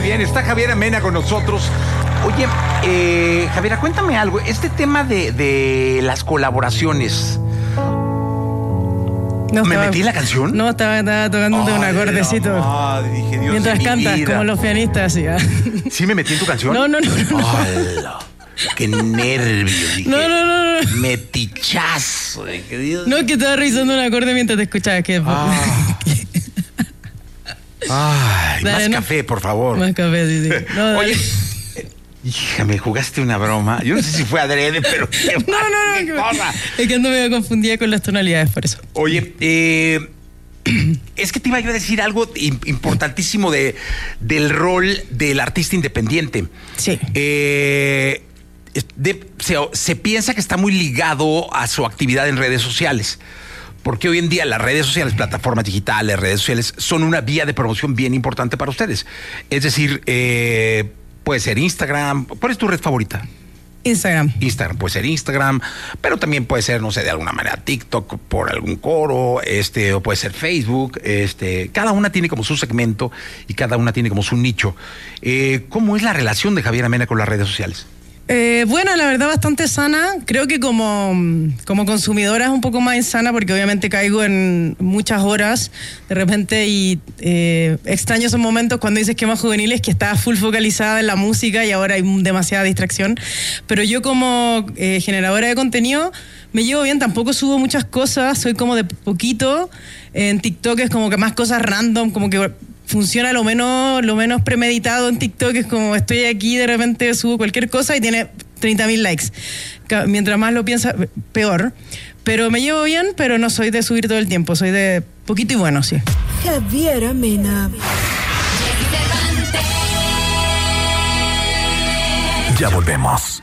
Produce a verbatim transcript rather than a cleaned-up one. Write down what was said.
bien, está Javiera Mena con nosotros. Oye, eh, Javiera, cuéntame algo. Este tema de, de las colaboraciones... No, ¿Me estaba, metí en la canción? No, estaba, estaba tocándote un acordecito. Madre, dije, Dios mientras de mi cantas, vida. como los pianistas. ¿Sí? ¿Sí me metí en tu canción? No, no, no. no. ¡Hala! ¡Qué nervios! Dije, No, no, no, no. Metichazo. Dije, Dios. No, que estaba revisando un acorde mientras te escuchabas. Que... Ah. Ay, Dale, más no. café, por favor. Más café, sí, sí. No, Oye, hija, me jugaste una broma. Yo no sé si fue adrede, pero qué, no, no, qué no. cosa. Es que ando medio confundida con las tonalidades, por eso. Oye, eh, es que te iba yo a decir algo importantísimo de, del rol del artista independiente. Sí. Eh, de, se, se piensa que está muy ligado a su actividad en redes sociales. Porque hoy en día las redes sociales, plataformas digitales, redes sociales, son una vía de promoción bien importante para ustedes. Es decir, eh, puede ser Instagram. ¿Cuál es tu red favorita? Instagram. Instagram, puede ser Instagram, pero también puede ser, no sé, de alguna manera TikTok por algún coro, este, o puede ser Facebook, este, cada una tiene como su segmento y cada una tiene como su nicho. Eh, ¿Cómo es la relación de Javiera Mena con las redes sociales? Eh, bueno, la verdad bastante sana. Creo que como, como consumidora es un poco más insana porque obviamente caigo en muchas horas de repente y eh, extraño esos momentos cuando dices que más juveniles, que estaba full focalizada en la música y ahora hay demasiada distracción. Pero yo como eh, generadora de contenido me llevo bien, tampoco subo muchas cosas, soy como de poquito. En TikTok es como que más cosas random, como que... funciona lo menos, lo menos premeditado en TikTok, es como estoy aquí, de repente subo cualquier cosa y tiene treinta mil likes. Mientras más lo piensa, peor. Pero me llevo bien, pero no soy de subir todo el tiempo, soy de poquito y bueno, sí. Javiera Mena. Ya volvemos.